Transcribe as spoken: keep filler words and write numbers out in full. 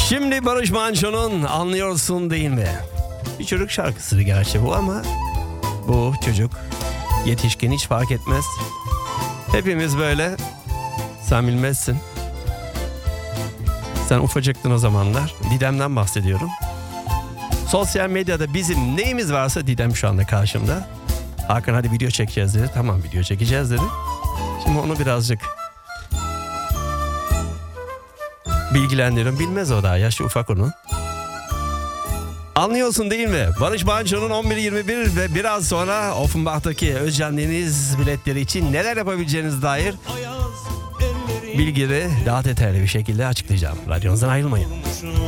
Şimdi Barış Manço'nun Anlıyorsun Değil Mi? Bir çocuk şarkısı gerçi bu ama bu çocuk yetişkin hiç fark etmez. Hepimiz böyle. Sen bilmezsin. Sen ufacıktın o zamanlar. Didem'den bahsediyorum. Sosyal medyada bizim neyimiz varsa Didem şu anda karşımda. Hakan hadi video çekeceğiz dedi. Tamam video çekeceğiz dedi. Şimdi onu birazcık bilgilendiriyorum. Bilmez o daha. Yaşı ufak onun. Anlıyorsun değil mi? Barış Manço'nun on bir yirmi bir ve biraz sonra Offenbach'taki Özcan Deniz biletleri için neler yapabileceğiniz dair bilgileri daha detaylı bir şekilde açıklayacağım. Radyonuzdan ayrılmayın.